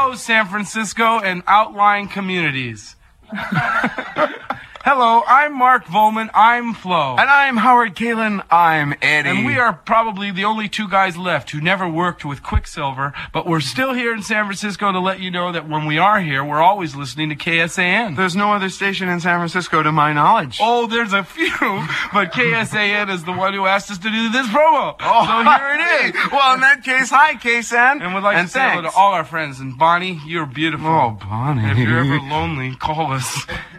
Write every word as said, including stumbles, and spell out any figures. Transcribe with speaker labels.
Speaker 1: Hello, San Francisco and outlying communities. Hello, I'm Mark Volman, I'm Flo.
Speaker 2: And I'm Howard Kalin, I'm Eddie.
Speaker 1: And we are probably the only two guys left who never worked with Quicksilver, but we're still here in San Francisco to let you know that when we are here, we're always listening to K S A N.
Speaker 2: There's no other station in San Francisco to my knowledge.
Speaker 1: Oh, there's a few, but K S A N is the one who asked us to do this promo. Oh, so here it is.
Speaker 2: Well, in that case, hi, K S A N.
Speaker 1: And we'd like
Speaker 2: and
Speaker 1: to say hello to all our friends. And Bonnie, you're beautiful.
Speaker 2: Oh, Bonnie.
Speaker 1: And if you're ever lonely, call us.